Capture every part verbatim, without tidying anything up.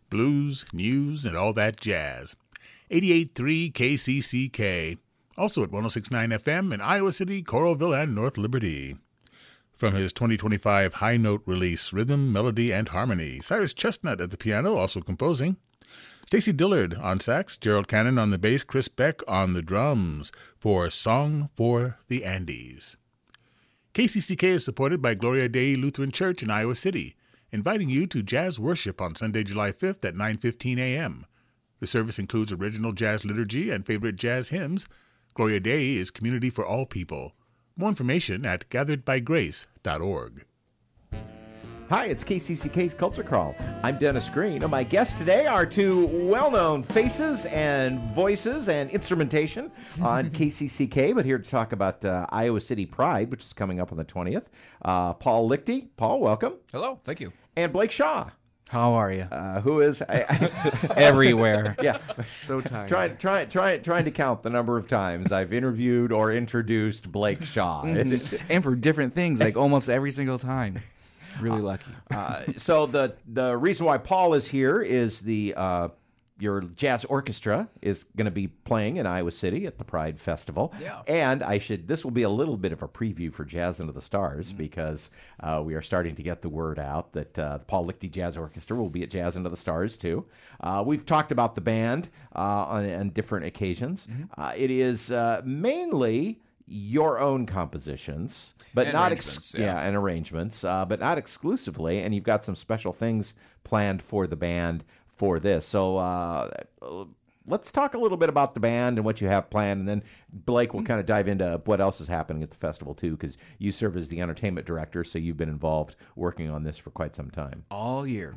blues, news, and all that jazz. eighty-eight point three K C C K. Also at one oh six point nine F M in Iowa City, Coralville, and North Liberty. From his twenty twenty-five High Note release, Rhythm, Melody, and Harmony, Cyrus Chestnut at the piano, also composing. Stacy Dillard on sax, Gerald Cannon on the bass, Chris Beck on the drums for Song for the Andes. K C C K is supported by Gloria Dei Lutheran Church in Iowa City, inviting you to jazz worship on Sunday, July fifth at nine fifteen a.m. The service includes original jazz liturgy and favorite jazz hymns. Gloria Dei is community for all people. More information at gathered by grace dot org. Hi, it's K C C K's Culture Call. I'm Dennis Green, and my guests today are two well-known faces and voices and instrumentation on K C C K, but here to talk about uh, Iowa City Pride, which is coming up on the twentieth. Uh, Paul Lichty. Paul, welcome. Hello, thank you. And Blake Shaw. How are you? Uh, who is I, I, everywhere? Yeah, so tired. Trying, trying, trying, trying to count the number of times I've interviewed or introduced Blake Shaw, mm-hmm. and for different things, like almost every single time. Really lucky. uh, so the the reason why Paul is here is the uh, your jazz orchestra is going to be playing in Iowa City at the Pride Festival. Yeah. And I should this will be a little bit of a preview for Jazz Into the Stars mm-hmm. because uh, we are starting to get the word out that uh, the Paul Lichty Jazz Orchestra will be at Jazz Into the Stars too. Uh, we've talked about the band uh, on, on different occasions. Mm-hmm. Uh, it is uh, mainly your own compositions, but and not arrangements, ex- yeah. yeah, and arrangements, uh, but not exclusively. And you've got some special things planned for the band for this. So uh, let's talk a little bit about the band and what you have planned, and then Blake will kind of dive into what else is happening at the festival too, because you serve as the entertainment director, so you've been involved working on this for quite some time. All year.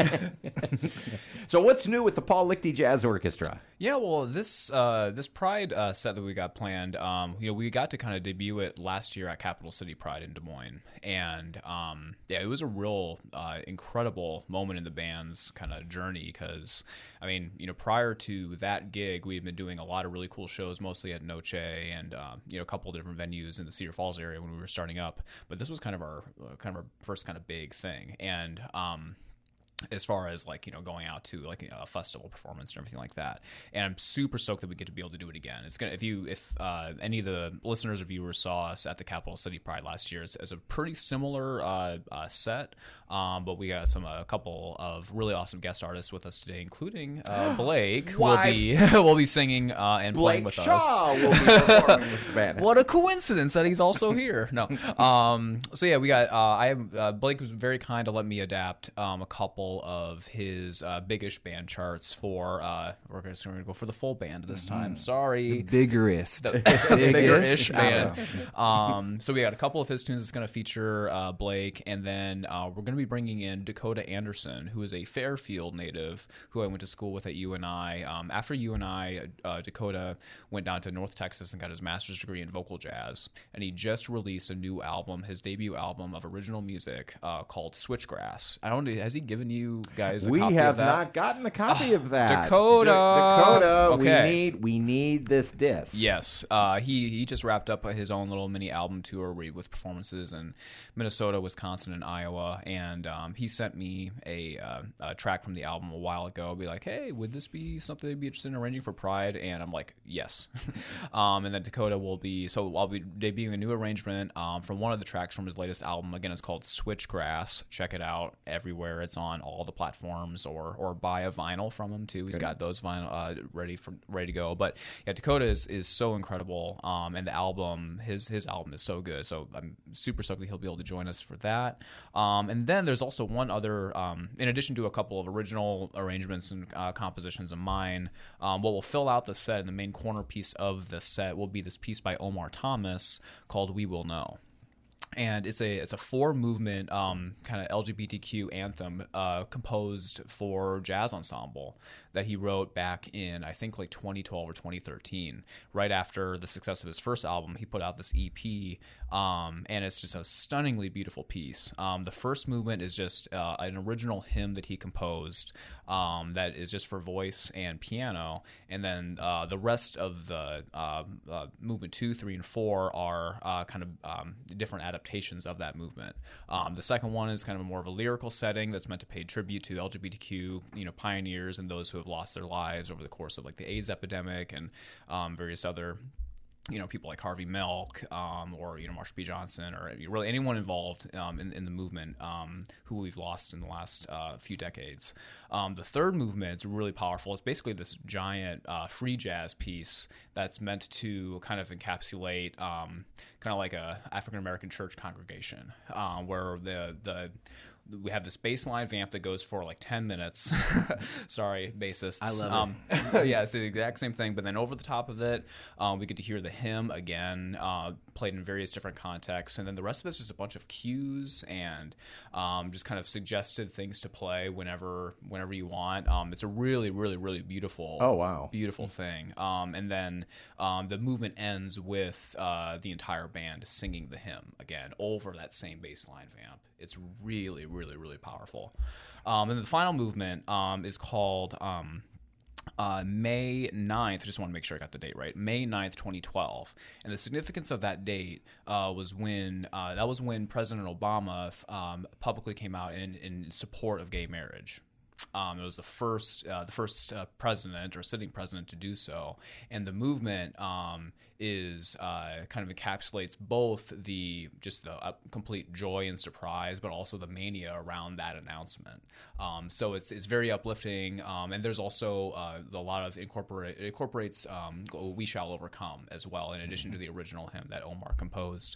So what's new with the Paul Lichty Jazz Orchestra? Yeah, well, this uh, this Pride uh, set that we got planned, um, you know, we got to kind of debut it last year at Capital City Pride in Des Moines, and um, yeah, it was a real uh, incredible moment in the band's kind of journey because, I mean, you know, prior to that gig, we've been doing a lot of really cool shows, mostly at Noche and uh, you know, a couple of different venues in the Cedar Falls area when we were starting up, but this was kind of our uh, kind of our first kind of big thing, and um, as far as like, you know, going out to like a festival performance and everything like that. And I'm super stoked that we get to be able to do it again. It's gonna, if you, if uh, any of the listeners or viewers saw us at the Capital City Pride last year, it's, it's a pretty similar uh, uh, set. Um, but we got some, a couple of really awesome guest artists with us today, including uh, Blake, who will be, will be singing uh, and Blake playing with Shaw us. will be performing with the band. What a coincidence that he's also here. No. Um, so yeah, we got, uh, I have, uh, Blake was very kind to let me adapt um, a couple of his uh, biggish band charts for uh, we're going to go for the full band this time. Sorry, the biggerest, the, the bigger-ish band. Um, so we got a couple of his tunes that's going to feature uh, Blake, and then uh, we're going to be bringing in Dakota Anderson, who is a Fairfield native who I went to school with at U N I. Um, after U N I, uh, Dakota went down to North Texas and got his master's degree in vocal jazz, and he just released a new album, his debut album of original music uh, called Switchgrass. I don't know, has he given you guys a we copy have of that? not gotten a copy oh, of that. Dakota, D- Dakota, okay. we need we need this disc. Yes, uh, he he just wrapped up his own little mini album tour with performances in Minnesota, Wisconsin, and Iowa, and um, he sent me a, uh, a track from the album a while ago. I'll be like, hey, would this be something you'd be interested in arranging for Pride? And I'm like, yes. um, and then Dakota will be, so I'll be debuting a new arrangement um, from one of the tracks from his latest album. Again, it's called Switchgrass. Check it out everywhere. It's on all the platforms, or or buy a vinyl from him too. He's got those vinyl uh, ready for ready to go. But yeah, Dakota is, is so incredible, um, and the album, his his album is so good. So I'm super stoked that he'll be able to join us for that. Um, and then there's also one other, um, in addition to a couple of original arrangements and uh, compositions of mine, um, what will fill out the set and the main corner piece of the set will be this piece by Omar Thomas called "We Will Know." And it's a it's a four movement um, kind of L G B T Q anthem uh, composed for jazz ensemble that he wrote back in, I think, like twenty twelve or twenty thirteen. Right after the success of his first album, he put out this E P, um, and it's just a stunningly beautiful piece. Um, the first movement is just uh, an original hymn that he composed um, that is just for voice and piano, and then uh, the rest of the uh, uh, movement two, three, and four are uh, kind of um, different adaptations of that movement. Um, the second one is kind of a more of a lyrical setting that's meant to pay tribute to L G B T Q, you know, pioneers and those who have lost their lives over the course of like the AIDS epidemic and um, various other, you know, people like Harvey Milk, um, or, you know, Marsha P. Johnson, or really anyone involved um, in, in the movement um, who we've lost in the last uh, few decades. Um, the third movement is really powerful. It's basically this giant uh, free jazz piece that's meant to kind of encapsulate um, kind of like a African-American church congregation, um, where the the we have this baseline vamp that goes for like ten minutes. Sorry, bassists. I love um, it. Yeah, it's the exact same thing. But then over the top of it, um, we get to hear the hymn again, uh, played in various different contexts. And then the rest of it's just a bunch of cues and um, just kind of suggested things to play whenever whenever you want. Um, it's a really, really, really beautiful, Oh, wow. beautiful thing. Um, and then um, the movement ends with uh, the entire band singing the hymn again over that same baseline vamp. It's really, really, really powerful. Um, and the final movement um, is called um, uh, May ninth. I just want to make sure I got the date right. May ninth, twenty twelve. And the significance of that date uh, was when uh, that was when President Obama um, publicly came out in, in support of gay marriage. Um, it was the first, uh, the first uh, president or sitting president to do so, and the movement um, is uh, kind of encapsulates both the just the uh, complete joy and surprise, but also the mania around that announcement. Um, so it's it's very uplifting, um, and there's also uh, a lot of incorporate it incorporates um, "We Shall Overcome" as well, in addition to the original hymn that Omar composed,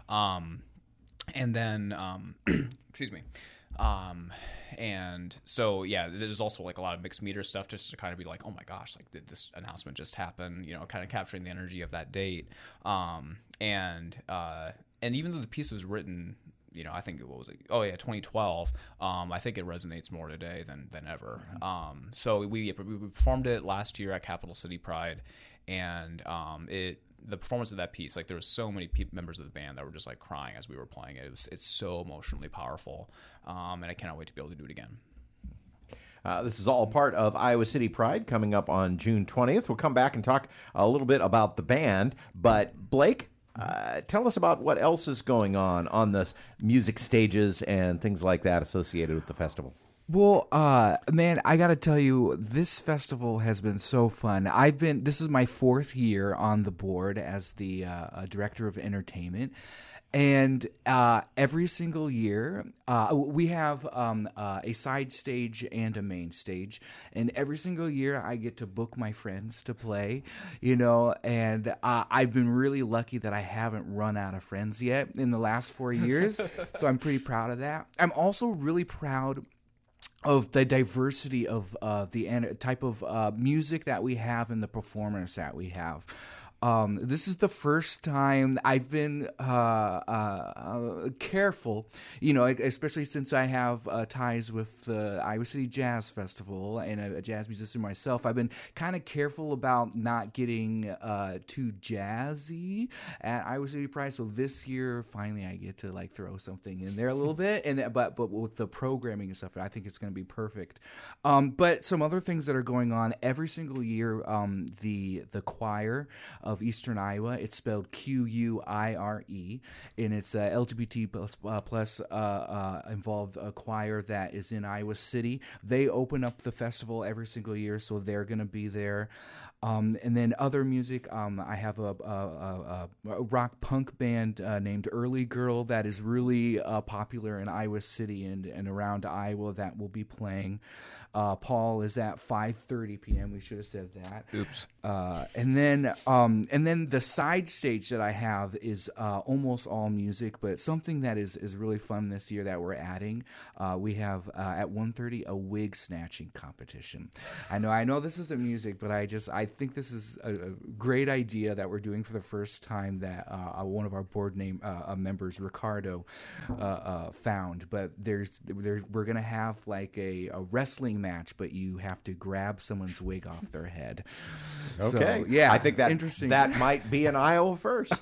um, and then um, excuse me. Um, and so, yeah, there's also like a lot of mixed meter stuff just to kind of be like, oh my gosh, like did this announcement just happen, you know, kind of capturing the energy of that date. Um, and, uh, and even though the piece was written, you know, I think it was, oh yeah, twenty twelve. Um, I think it resonates more today than, than ever. Um, so we, we performed it last year at Capital City Pride, and, um, it, the performance of that piece, like there was so many pe- members of the band that were just like crying as we were playing it. It was, it's so emotionally powerful, um, and I cannot wait to be able to do it again. Uh, this is all part of Iowa City Pride coming up on June twentieth. We'll come back and talk a little bit about the band. But Blake, uh, tell us about what else is going on on the music stages and things like that associated with the festival. Well, uh, man, I gotta tell you, this festival has been so fun. I've been, this is my fourth year on the board as the uh, uh, director of entertainment. And uh, every single year, uh, we have um, uh, a side stage and a main stage. And every single year, I get to book my friends to play, you know. And uh, I've been really lucky that I haven't run out of friends yet in the last four years. So I'm pretty proud of that. I'm also really proud of the diversity of uh, the an- type of uh, music that we have and the performers that we have. Um, this is the first time I've been uh, uh, uh, careful, you know, especially since I have uh, ties with the Iowa City Jazz Festival and a, a jazz musician myself. I've been kind of careful about not getting uh, too jazzy at Iowa City Pride. So this year, finally, I get to like throw something in there a little bit, and but but with the programming and stuff, I think it's going to be perfect. Um, but some other things that are going on every single year, um, the the choir of Eastern Iowa. It's spelled Q U I R E, and it's a L G B T plus, uh, plus uh, uh, involved uh, choir that is in Iowa City. They open up the festival every single year, so they're going to be there. Um, and then other music, um, I have a, a, a, a rock punk band uh, named Early Girl that is really uh, popular in Iowa City and, and around Iowa that will be playing. Uh, Paul is at five thirty p.m. We should have said that. Oops. Uh, and then um, and then the side stage that I have is uh, almost all music, but something that is, is really fun this year that we're adding. Uh, we have uh, at one thirty a wig snatching competition. I know I know this isn't music, but I just I think this is a, a great idea that we're doing for the first time that uh, one of our board name uh, members, Ricardo, uh, uh, found. But there's there, we're gonna have like a, a wrestling match, but you have to grab someone's wig off their head. Okay. So, yeah, I think that interesting interesting. That might be an Iowa first.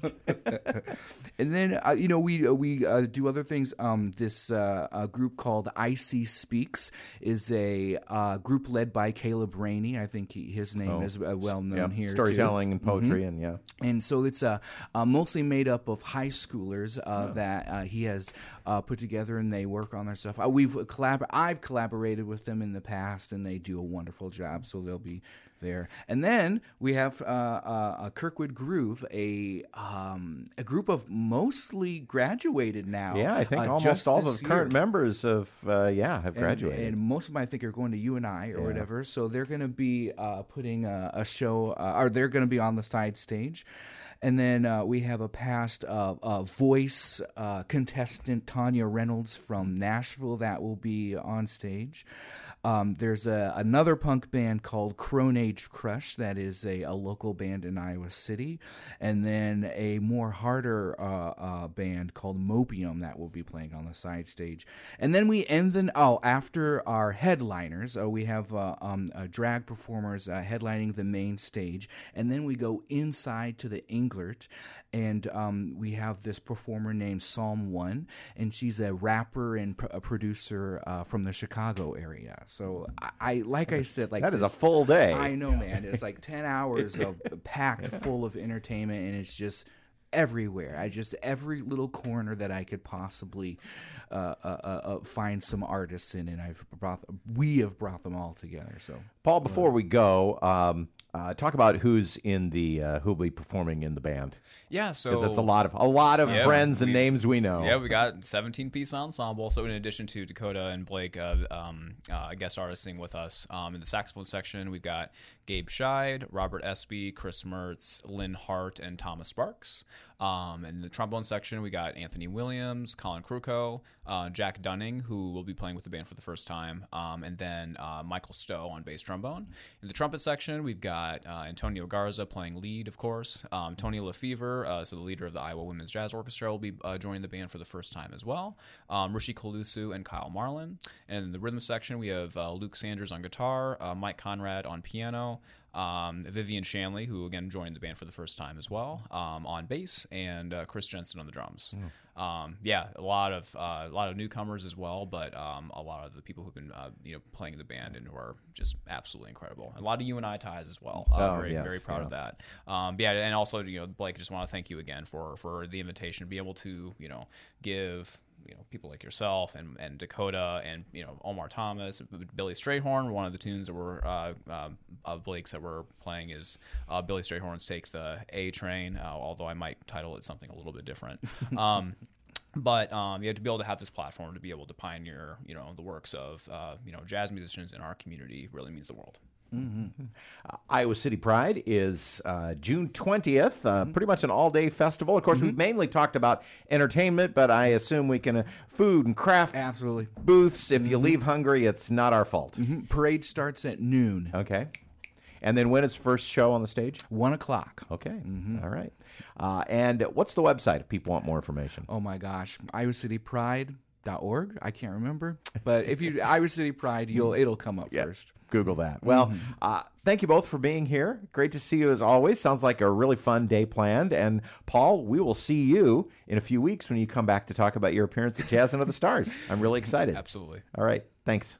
And then uh, you know we uh, we uh, do other things. Um, this uh, a group called I C Speaks is a uh, group led by Caleb Rainey. I think he, his name Oh, is uh, well known Yeah, here. storytelling too. and poetry, and yeah. And so it's uh, uh, mostly made up of high schoolers uh, that uh, he has uh, put together, and they work on their stuff. Uh, we've collab- I've collaborated with them in the past, and they do a wonderful job. So they'll be there. And then we have uh, uh, a Kirkwood Groove, a um, a group of mostly graduated now. Yeah, I think uh, almost just all this the current year. members of uh, yeah have graduated. And, and most of them, I think, are going to U N I or Yeah. whatever. So they're going to be uh, putting a, a show, uh, or they're going to be on the side stage. And then uh, we have a past uh, uh, voice uh, contestant, Tanya Reynolds from Nashville, that will be on stage. Um, there's a, another punk band called Crone Age Crush that is a, a local band in Iowa City. And then a more harder uh, uh, band called Mopium that will be playing on the side stage. And then we end the, oh, after our headliners, uh, we have uh, um, uh, drag performers uh, headlining the main stage. And then we go inside to the Englert, and um, we have this performer named Psalm One, and she's a rapper and pr- a producer uh, from the Chicago area. So I, I like I said, like That is a this- full day. I know, man. It's like ten hours of packed full of entertainment, and it's just everywhere. I just every little corner that I could possibly uh, uh, uh, uh, find some artists in, and I've brought we have brought them all together. So Paul, before we go, um, uh, talk about who's in the uh, who'll be performing in the band, Yeah, so because it's a lot of a lot of Yeah, friends and we- names we know. Yeah, we got seventeen piece ensemble. So in addition to Dakota and Blake, uh, um, uh, guest artisting with us um, in the saxophone section, we've got Gabe Scheid, Robert Espy, Chris Mertz, Lynn Hart, and Thomas Sparks. Um, in the trombone section, we got Anthony Williams, Colin Kruko, uh, Jack Dunning, who will be playing with the band for the first time, um, and then uh, Michael Stowe on bass trombone. In the trumpet section, we've got uh, Antonio Garza playing lead, of course. Um, Tony Lefevre, uh, so the leader of the Iowa Women's Jazz Orchestra, will be uh, joining the band for the first time as well. Um, Rishi Kalusu and Kyle Marlin. And in the rhythm section, we have uh, Luke Sanders on guitar, uh, Mike Conrad on piano, Um, Vivian Shanley, who again joined the band for the first time as well, um, on bass, and uh, Chris Jensen on the drums. Mm. Um, yeah, a lot of uh, a lot of newcomers as well, but um, a lot of the people who've been uh, you know playing in the band and who are just absolutely incredible. A lot of U N I ties as well. Uh, Oh, very yes, very proud yeah. of that. Um, yeah, and also you know Blake, just want to thank you again for for the invitation to be able to you know give. You know, people like yourself and, and Dakota and you know Omar Thomas, Billy Strayhorn. One of the tunes that were uh, uh, of Blake's that we're playing is uh, Billy Strayhorn's "Take the A Train," uh, although I might title it something a little bit different. um, But um, yeah, to be able to have this platform to be able to pioneer, you know, the works of uh, you know jazz musicians in our community really means the world. Mm-hmm. Uh, Iowa City Pride is uh, June twentieth, uh, pretty much an all-day festival. Of course, Mm-hmm. we've mainly talked about entertainment, but I assume we can uh, food and craft absolutely. booths. If you leave hungry, it's not our fault. Mhm. Parade starts at noon, Okay. And then when is first show on the stage? one o'clock. Okay. All right. Uh, and what's the website if people want more information? Oh my gosh, Iowa City Pride dot org. I can't remember, but if you Iowa City Pride, you'll it'll come up first. Google that. Well, uh, thank you both for being here. Great to see you as always. Sounds like a really fun day planned. And Paul, we will see you in a few weeks when you come back to talk about your appearance at Jazz Under the Stars. I'm really excited. Absolutely. All right. Thanks.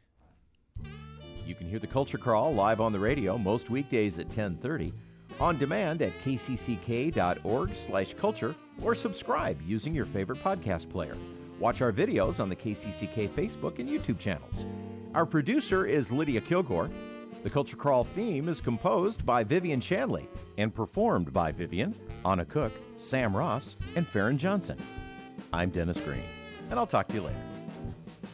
You can hear the Culture Crawl live on the radio most weekdays at ten thirty, on demand at k c c k dot org slash culture, or subscribe using your favorite podcast player. Watch our videos on the K C C K Facebook and YouTube channels. Our producer is Lydia Kilgore. The Culture Crawl theme is composed by Vivian Shanley and performed by Vivian, Anna Cook, Sam Ross, and Farron Johnson. I'm Dennis Green, and I'll talk to you later.